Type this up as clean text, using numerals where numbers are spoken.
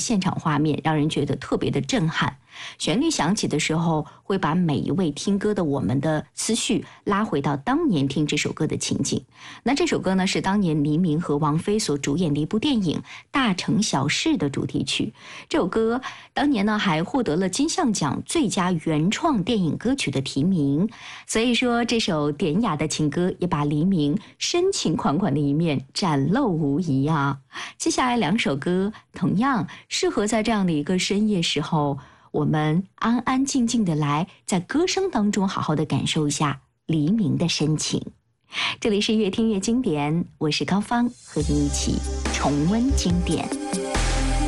现场画面，让人觉得特别的震撼。旋律响起的时候，会把每一位听歌的我们的思绪拉回到当年听这首歌的情景。那这首歌呢，是当年黎明和王菲所主演的一部电影《大城小事》的主题曲。这首歌当年呢还获得了金像奖最佳原创电影歌曲的提名。所以说，这首典雅的情歌也把黎明深情款款的一面展露无遗啊。接下来2首歌同样适合在这样的一个深夜时候，我们安安静静的来在歌声当中好好的感受一下黎明的深情。这里是越听越经典，我是高芳，和你一起重温经典。